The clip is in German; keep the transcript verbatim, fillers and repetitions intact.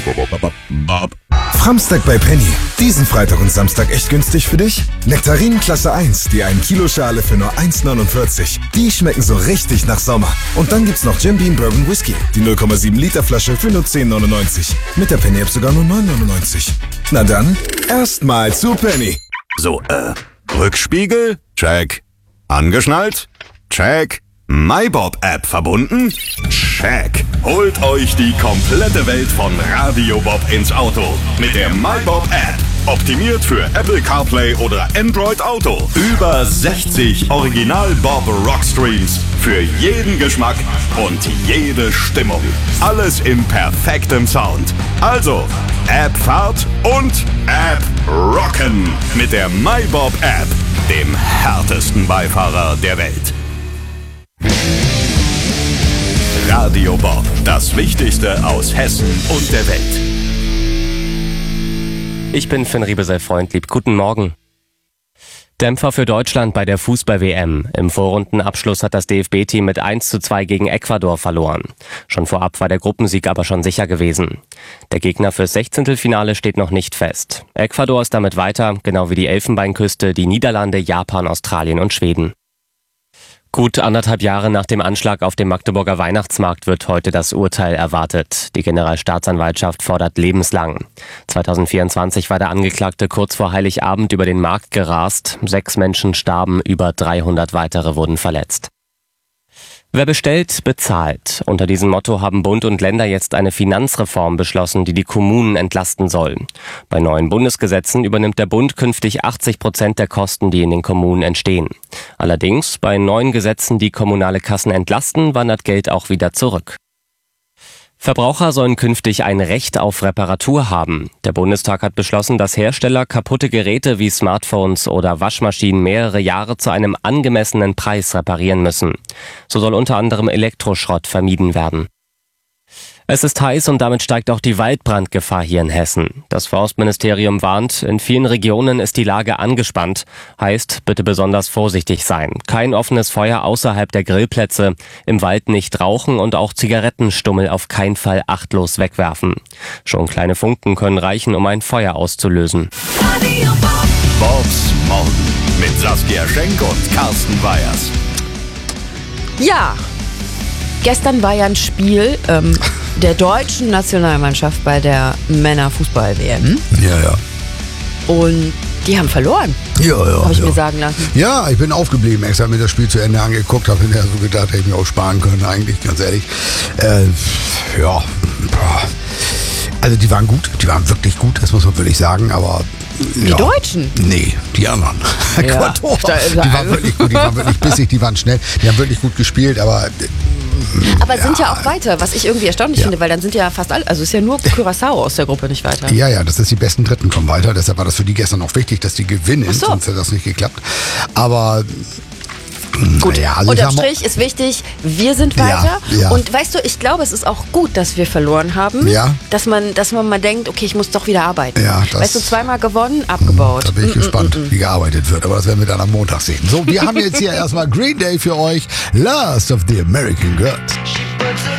Framstag bei Penny. Diesen Freitag und Samstag echt günstig für dich? Nektarinen Klasse eins, die ein Kilo Schale für nur eins neunundvierzig. Die schmecken so richtig nach Sommer. Und dann gibt's noch Jim Beam Bourbon Whisky. Die null Komma sieben Liter Flasche für nur zehn neunundneunzig. Mit der Penny App sogar nur neun neunundneunzig. Na dann, erstmal zu Penny. So, äh, Rückspiegel? Check. Angeschnallt? Check. MyBob-App verbunden? Check. Holt euch die komplette Welt von Radio Bob ins Auto. Mit der MyBob-App. Optimiert für Apple CarPlay oder Android Auto. Über sechzig Original-Bob-Rockstreams. Für jeden Geschmack und jede Stimmung. Alles im perfekten Sound. Also, App-Fahrt und App-Rocken. Mit der MyBob-App. Dem härtesten Beifahrer der Welt. Radio Bob, das Wichtigste aus Hessen und der Welt. Ich bin Finn Riebesell-Freundlieb. Guten Morgen. Dämpfer für Deutschland bei der Fußball-W M. Im Vorrundenabschluss hat das D F B-Team mit eins zu zwei gegen Ecuador verloren. Schon vorab war der Gruppensieg aber schon sicher gewesen. Der Gegner fürs Sechzehntelfinale steht noch nicht fest. Ecuador ist damit weiter, genau wie die Elfenbeinküste, die Niederlande, Japan, Australien und Schweden. Gut anderthalb Jahre nach dem Anschlag auf dem Magdeburger Weihnachtsmarkt wird heute das Urteil erwartet. Die Generalstaatsanwaltschaft fordert lebenslang. zweitausendvierundzwanzig war der Angeklagte kurz vor Heiligabend über den Markt gerast. Sechs Menschen starben, über dreihundert weitere wurden verletzt. Wer bestellt, bezahlt. Unter diesem Motto haben Bund und Länder jetzt eine Finanzreform beschlossen, die die Kommunen entlasten soll. Bei neuen Bundesgesetzen übernimmt der Bund künftig achtzig Prozent der Kosten, die in den Kommunen entstehen. Allerdings, bei neuen Gesetzen, die kommunale Kassen entlasten, wandert Geld auch wieder zurück. Verbraucher sollen künftig ein Recht auf Reparatur haben. Der Bundestag hat beschlossen, dass Hersteller kaputte Geräte wie Smartphones oder Waschmaschinen mehrere Jahre zu einem angemessenen Preis reparieren müssen. So soll unter anderem Elektroschrott vermieden werden. Es ist heiß und damit steigt auch die Waldbrandgefahr hier in Hessen. Das Forstministerium warnt, in vielen Regionen ist die Lage angespannt. Heißt, bitte besonders vorsichtig sein. Kein offenes Feuer außerhalb der Grillplätze, im Wald nicht rauchen und auch Zigarettenstummel auf keinen Fall achtlos wegwerfen. Schon kleine Funken können reichen, um ein Feuer auszulösen. Bobs Morgen mit Saskia Schenk und Carsten Weyers. Ja, gestern war ja ein Spiel ähm, der deutschen Nationalmannschaft bei der Männerfußball-W M. Ja, ja. Und die haben verloren, Ja, ja. habe ich ja. mir sagen lassen. Ja, ich bin aufgeblieben. Extra habe mir das Spiel zu Ende angeguckt, habe hinterher so gedacht, hätte ich mir auch sparen können, eigentlich, ganz ehrlich. Äh, ja, also die waren gut, die waren wirklich gut, das muss man wirklich sagen, aber... Die ja. Deutschen? Nee, die anderen. Ja. Ecuador. Da- da- Die waren wirklich gut, die waren wirklich bissig, die waren schnell, die haben wirklich gut gespielt, aber... Aber sind ja auch weiter, was ich irgendwie erstaunlich Ja. finde, weil dann sind ja fast alle, also ist ja nur Curaçao aus der Gruppe nicht weiter. Ja, ja, das ist die besten Dritten kommen weiter, deshalb war das für die gestern auch wichtig, dass die gewinnen, Ach so. sonst hätte das nicht geklappt. Aber... Gut, ja, also unterm ich sag mal- Strich ist wichtig, wir sind weiter. Ja, ja. Und weißt du, ich glaube, es ist auch gut, dass wir verloren haben. Ja. Dass man, dass man mal denkt, okay, ich muss doch wieder arbeiten. Ja, das- weißt du, zweimal gewonnen, abgebaut. Da bin ich Mm, mm, gespannt, mm, mm. wie gearbeitet wird. Aber das werden wir dann am Montag sehen. So, wir haben jetzt hier erstmal Green Day für euch. Last of the American Girls.